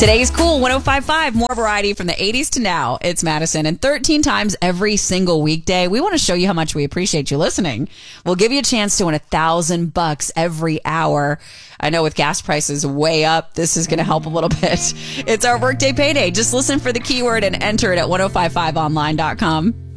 Today's Cool 105.5, more variety from the 80s to now. It's Madison, and 13 times every single weekday, we want to show you how much we appreciate you listening. We'll give you a chance to win $1,000 every hour. I know with gas prices way up, this is going to help a little bit. It's our Workday Payday. Just listen for the keyword and enter it at 1055online.com.